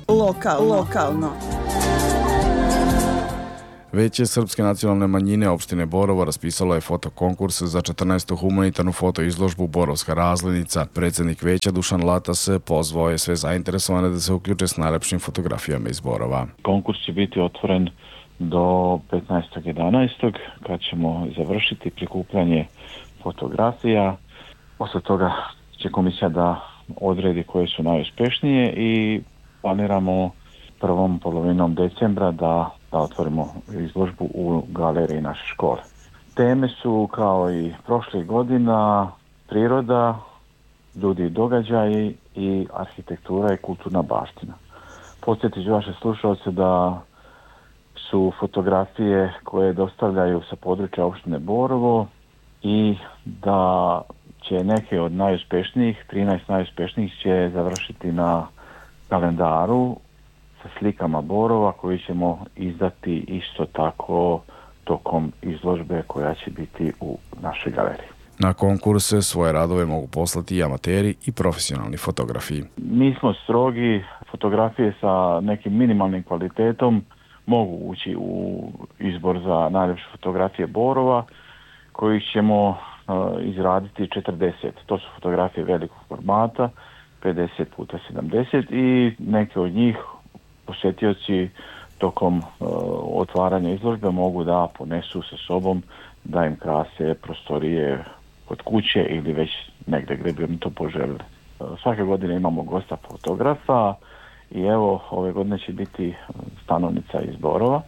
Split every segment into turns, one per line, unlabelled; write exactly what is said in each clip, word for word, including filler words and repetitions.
Lokal, lokalno.
Veće srpske nacionalne manjine opštine Borovo raspisalo je fotokonkurs za četrnaestu humanitarnu fotoizložbu Borovska razglednica. Predsjednik veća Dušan Latas pozvao je sve zainteresovane da se uključe s najlepšim fotografijama iz Borova.
Konkurs će biti otvoren do petnaestog jedanaestog kad ćemo završiti prikupljanje fotografija. Posle toga će komisija da odredi koje su najuspješnije i planiramo prvom polovinom decembra da, da otvorimo izložbu u galeriji naše škole. Teme su kao i prošlih godina priroda, ljudi i događaji i arhitektura i kulturna baština. Podsjetit ću vaše slušalce da su fotografije koje dostavljaju sa područja opštine Borovo i da će neke od najuspješnijih, trinaest najuspješnijih će završiti na kalendaru sa slikama Borova koji ćemo izdati isto tako tokom izložbe koja će biti u našoj galeriji.
Na konkurse svoje radove mogu poslati i amateri i profesionalni fotografi.
Mi smo strogi, fotografije sa nekim minimalnim kvalitetom mogu ući u izbor za najljepše fotografije Borova kojih ćemo uh, izraditi četrdeset. To su fotografije velikog formata, pedeset puta sedamdeset i neke od njih posjetioci tokom uh, otvaranja izložbe mogu da ponesu sa sobom da im krase prostorije kod kuće ili već negdje gdje bi oni to poželjeli. Uh, svake godine imamo gosta fotografa i evo ove godine će biti stanovnica iz Borova.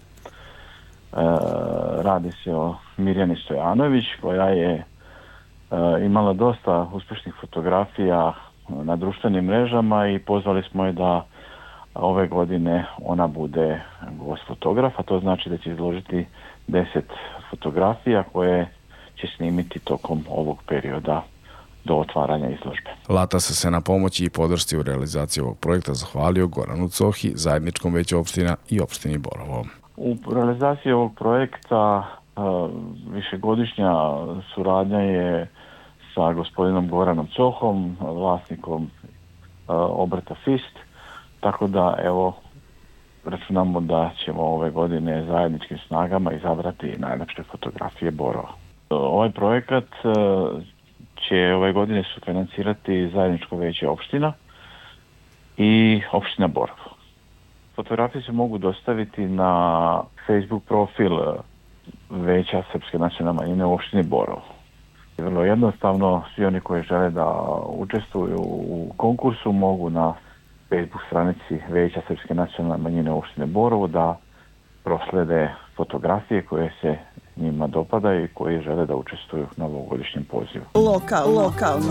Uh, radi se o Mirjani Stojanović koja je uh, imala dosta uspješnih fotografija na društvenim mrežama i pozvali smo je da ove godine ona bude gost fotografa, to znači da će izložiti deset fotografija koje će snimiti tokom ovog perioda do otvaranja izložbe.
Latas se na pomoći i podršci u realizaciji ovog projekta zahvalio Goranu Cohi, zajedničkom veću opština i opštini Borovo.
U realizaciji ovog projekta uh, višegodišnja suradnja je sa gospodinom Goranom Cohom, vlasnikom uh, obrta Fist, tako da evo računamo da ćemo ove godine zajedničkim snagama izabrati najlepše fotografije Borova. Ovaj projekat će ove godine sufinancirati zajedničko veće opština i opština Borovo. Fotografije se mogu dostaviti na Facebook profil veća Srpske nacionalne manjine u opštini Borovo. Vrlo jednostavno, svi oni koji žele da učestvuju u konkursu mogu na Facebook stranici Veća Srpske nacionalne manjine u opštine Borovo da proslede fotografije koje se njima dopadaju i koji žele da učestvuju na ovogodišnjem pozivu.
Lokal, lokalno.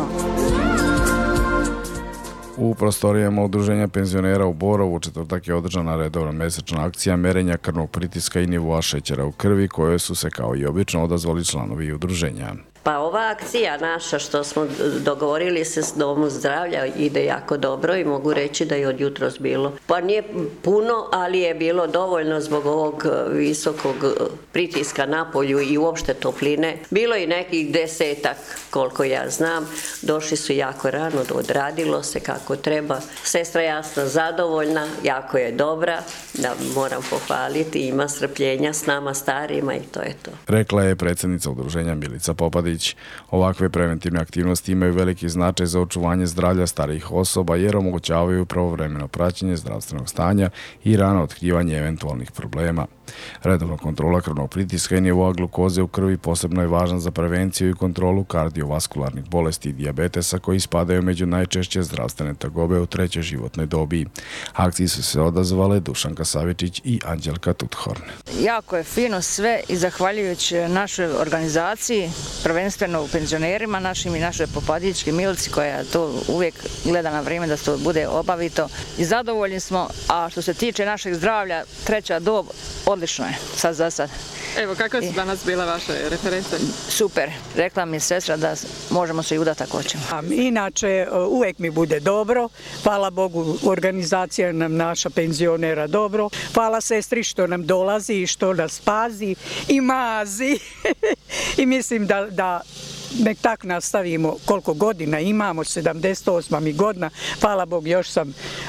U prostorijama Udruženja penzionera u Borovu u četvrtak je održana redovna mesečna akcija merenja krvnog pritiska i nivoa šećera u krvi koje su se kao i obično odazvali članovi udruženja.
Pa ova akcija naša što smo dogovorili se s Domom zdravlja ide jako dobro i mogu reći da je od jutros bilo. Pa nije puno, ali je bilo dovoljno zbog ovog visokog pritiska na polju i uopšte topline. Bilo je nekih desetak, koliko ja znam. Došli su jako rano, odradilo se kako treba. Sestra Jasna zadovoljna, jako je dobra, da moram pohvaliti, ima strpljenja s nama starima i to je to.
Rekla je predsjednica udruženja Milica Popadić. Ovakve preventivne aktivnosti imaju veliki značaj za očuvanje zdravlja starijih osoba jer omogućavaju pravovremeno praćenje zdravstvenog stanja i rano otkrivanje eventualnih problema. Redovna kontrola krvnog pritiska i nivoa glukoze u krvi posebno je važna za prevenciju i kontrolu kardiovaskularnih bolesti i dijabetesa koji spadaju među najčešće zdravstvene tegobe u trećoj životnoj dobi. Akciji su se odazvale Dušanka Savičić i Anđelka Tuthorn.
Jako je fino sve i zahvaljujući našoj organizaciji, prvenstveno u penzionerima našim i našoj Popadićki Milici koja to uvijek gleda na vrijeme da to bude obavito i zadovoljni smo, a što se tiče našeg zdravlja, treća dob, odlično je, sad za sad.
Evo, kakve su danas bile vaše reference?
Super, rekla mi sestra da možemo se i udati ako hoćemo.
A inače, uvijek mi bude dobro, hvala Bogu, organizacija nam naša penzionera dobro, hvala sestri što nam dolazi i što nas pazi i mazi i mislim da, da nek tak nastavimo koliko godina imamo, sedamdeset osma mi godina, hvala Bog još sam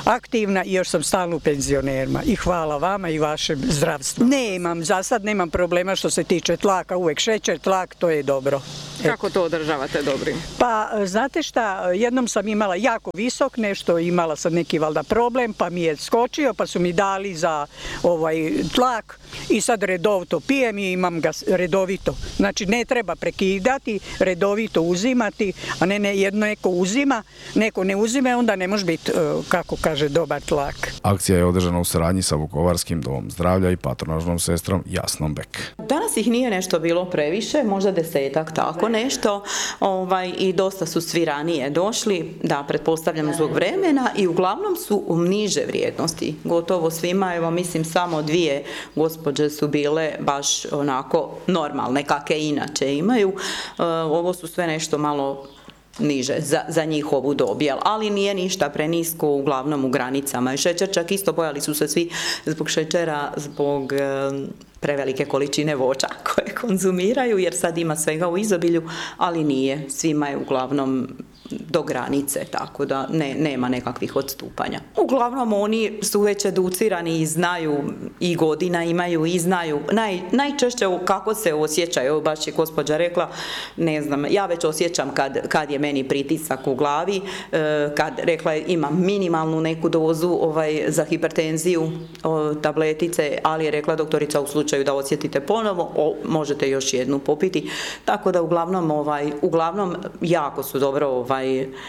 aktivna i još sam stalno u penzionerima. I hvala vama i vašem zdravstvu. Nemam, za sad nemam problema što se tiče tlaka, uvek šećer, tlak, to je dobro.
Kako to održavate dobrim?
Pa, znate šta, jednom sam imala jako visok nešto, imala sam neki valjda problem, pa mi je skočio, pa su mi dali za ovaj tlak i sad redovito pijem i imam ga redovito. Znači, ne treba prekidati, redovito uzimati, a ne, ne jedno neko uzima, neko ne uzime, onda ne može biti, kako kaže, dobar tlak.
Akcija je održana u saradnji sa Vukovarskim domom zdravlja i patronažnom sestrom Jasnom Bek.
Danas ih nije nešto bilo previše, možda desetak, tako nešto, ovaj, i dosta su svi ranije došli, da, pretpostavljam zbog vremena, i uglavnom su u niže vrijednosti. Gotovo svima, evo mislim samo dvije gospođe su bile baš onako normalne, kakve inače imaju. E, ovo su sve nešto malo niže za, za njihovu dob, ali nije ništa prenisko, uglavnom u granicama. I šećer, čak isto bojali su se svi zbog šećera, zbog e, prevelike količine voća koje konzumiraju, jer sad ima svega u izobilju, ali nije. Svima je uglavnom do granice, tako da ne, nema nekakvih odstupanja. Uglavnom oni su već educirani i znaju, i godina imaju i znaju naj, najčešće kako se osjećaju. Evo baš je gospođa rekla, ne znam, ja već osjećam kad, kad je meni pritisak u glavi, kad rekla je imam minimalnu neku dozu ovaj, za hipertenziju o, tabletice, ali je rekla doktorica u slučaju da osjetite ponovo, o, možete još jednu popiti, tako da uglavnom, ovaj, uglavnom jako su dobro ovaj,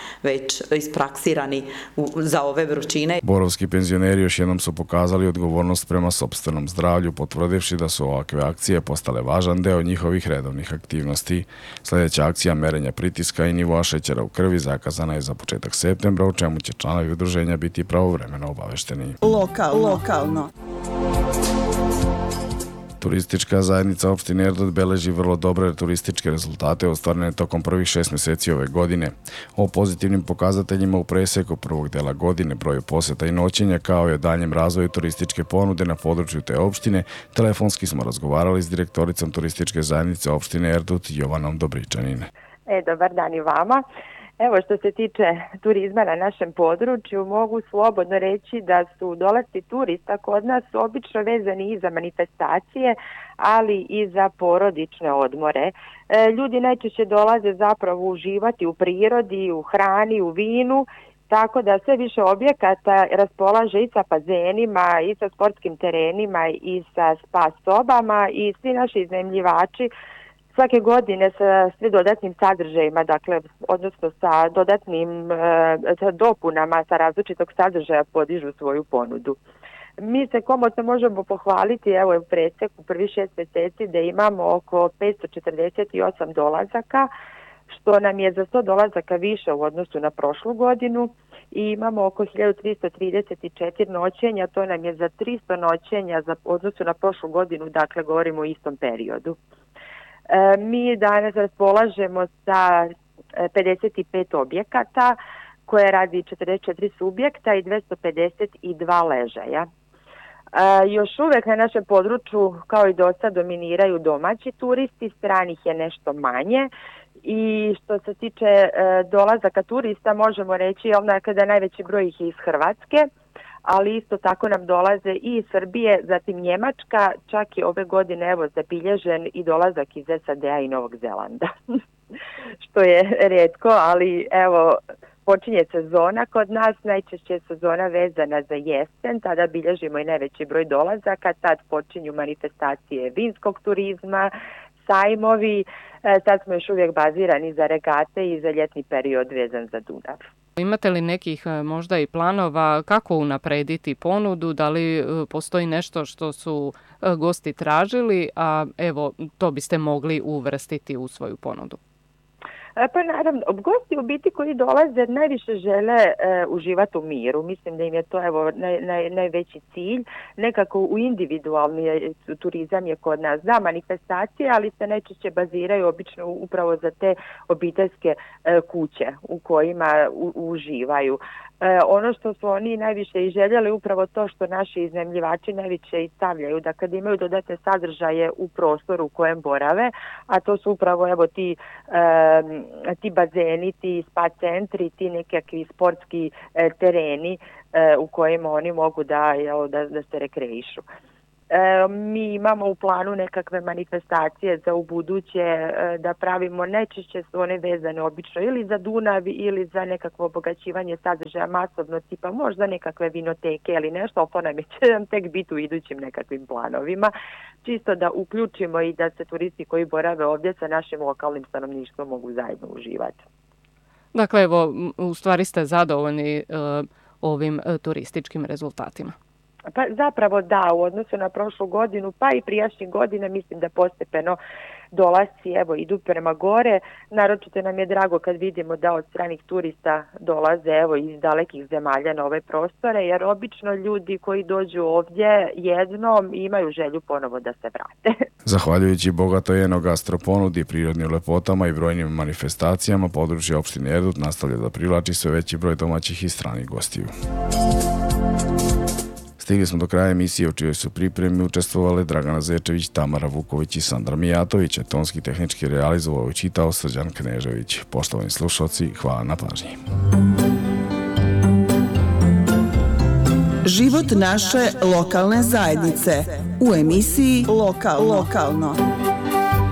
već ispraksirani za ove vrućine.
Borovski penzioneri još jednom su pokazali odgovornost prema sopstvenom zdravlju, potvrdivši da su ovakve akcije postale važan deo njihovih redovnih aktivnosti. Sljedeća akcija merenja pritiska i nivoa šećera u krvi zakazana je za početak septembra, u čemu će članovi udruženja biti pravovremeno obavešteni.
Lokalno. Lokalno.
Turistička zajednica opštine Erdut beleži vrlo dobre turističke rezultate ostvarene tokom prvih šest mjeseci ove godine. O pozitivnim pokazateljima u preseku prvog dela godine, broju posjeta i noćenja, kao i o daljem razvoju turističke ponude na području te opštine, telefonski smo razgovarali s direktoricom turističke zajednice opštine Erdut, Jovanom Dobričanin.
E, dobar dan i vama. Evo, što se tiče turizma na našem području, mogu slobodno reći da su dolasci turista kod nas obično vezani i za manifestacije, ali i za porodične odmore. E, ljudi najčešće dolaze zapravo uživati u prirodi, u hrani, u vinu, tako da sve više objekata raspolaže i sa bazenima, i sa sportskim terenima, i sa spa sobama, i svi naši iznajmljivači svake godine sa sve dodatnim sadržajima, dakle, odnosno sa dodatnim e, sa dopunama sa različitog sadržaja podižu svoju ponudu. Mi se komotno možemo pohvaliti, evo u preseku prvi šest mjeseci da imamo oko petsto četrdeset osam dolazaka, što nam je za sto dolazaka više u odnosu na prošlu godinu, i imamo oko hiljadu tristo trideset četiri noćenja, to nam je za tristo noćenja za odnosu na prošlu godinu, dakle govorimo o istom periodu. Mi danas raspolažemo sa pedeset pet objekata koje radi četrdeset četiri subjekta i dvjesto pedeset dva ležaja. Još uvijek na našem području, kao i dosta, dominiraju domaći turisti, stranih je nešto manje, i što se tiče dolazaka turista možemo reći da najveći broj ih je iz Hrvatske, ali isto tako nam dolaze i iz Srbije, zatim Njemačka, čak i ove godine evo zabilježen i dolazak iz S A D-a i Novog Zelanda, što je rijetko, ali evo počinje sezona kod nas, najčešće je sezona vezana za jesen, tada bilježimo i najveći broj dolazaka, tad počinju manifestacije vinskog turizma, sajmovi, sad smo još uvijek bazirani za regate i za ljetni period vezan za Dunav.
Imate li nekih možda i planova kako unaprediti ponudu, da li postoji nešto što su gosti tražili, a evo to biste mogli uvrstiti u svoju ponudu?
Pa naravno, gosti u biti koji dolaze najviše žele e, uživati u miru. Mislim da im je to evo naj, naj, najveći cilj. Nekako u individualni turizam je kod nas, da, manifestacije, ali se najčešće baziraju obično upravo za te obiteljske e, kuće u kojima u, uživaju. E, ono što su oni najviše i željeli, upravo to što naši iznajmljivači najviše i stavljaju, da kad imaju dodatne sadržaje u prostoru u kojem borave, a to su upravo evo ti, e, ti bazeni, ti spa centri, ti nekakvi sportski e, tereni e, u kojima oni mogu da, jel, da, da se rekreišu. E, mi imamo u planu nekakve manifestacije za ubuduće, e, da pravimo, najčešće su one vezane obično ili za Dunav ili za nekakvo obogaćivanje sadržaja masovno, tipa možda nekakve vinoteke ili nešto, ali to nam će nam tek biti u idućim nekakvim planovima, čisto da uključimo i da se turisti koji borave ovdje sa našim lokalnim stanovništvom mogu zajedno uživati.
Dakle, evo, u stvari ste zadovoljni uh, ovim uh, turističkim rezultatima.
Pa zapravo da, u odnosu na prošlu godinu, pa i prijašnjih godina, mislim da postepeno dolasci evo idu prema gore. Naročito nam je drago kad vidimo da od stranih turista dolaze evo iz dalekih zemalja na ove prostore, jer obično ljudi koji dođu ovdje jednom imaju želju ponovo da se vrate.
Zahvaljujući bogatoj enogastro ponudi, prirodnim lepotama i brojnim manifestacijama, područje opštine Erdut nastavlja da privlači sve veći broj domaćih i stranih gostiju. Stigli smo do kraja emisije u čijoj su pripremi učestvovale Dragana Zečević, Tamara Vuković i Sandra Mijatović, a tonski tehnički realizovao i čitao Srđan Knežević. Poštovani slušalci, hvala na pažnji.
Život naše lokalne zajednice u emisiji Lokal, Lokalno.